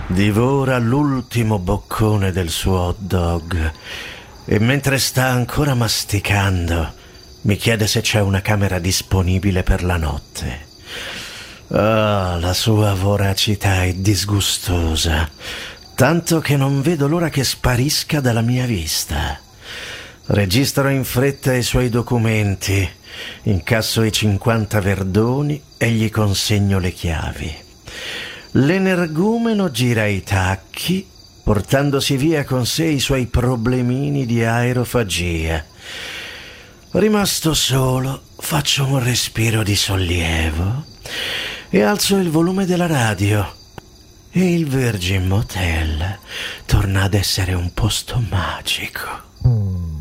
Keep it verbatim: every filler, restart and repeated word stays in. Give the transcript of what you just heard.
Divora l'ultimo boccone del suo hot dog e mentre sta ancora masticando mi chiede se c'è una camera disponibile per la notte. Ah, la sua voracità è disgustosa, tanto che non vedo l'ora che sparisca dalla mia vista. Registro in fretta i suoi documenti, incasso i cinquanta verdoni e gli consegno le chiavi. L'energumeno gira i tacchi, portandosi via con sé i suoi problemini di aerofagia. Rimasto solo, faccio un respiro di sollievo e alzo il volume della radio. E il Virgin Motel torna ad essere un posto magico.